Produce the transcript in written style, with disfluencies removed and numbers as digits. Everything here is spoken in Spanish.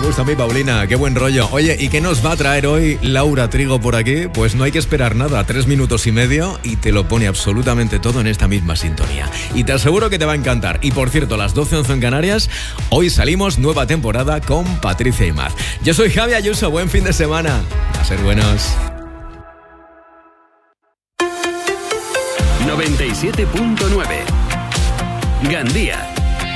gusta a mí, Paulina, qué buen rollo. Oye, ¿y qué nos va a traer hoy Laura Trigo por aquí? Pues no hay que esperar nada, 3 minutos y medio y te lo pone absolutamente todo en esta misma sintonía. Y te aseguro que te va a encantar. Y por cierto, las 12:11 en Canarias, hoy salimos nueva temporada con Patricia y Maz. Yo soy Javi Ayuso, buen fin de semana. A ser buenos. 97.9 Gandía.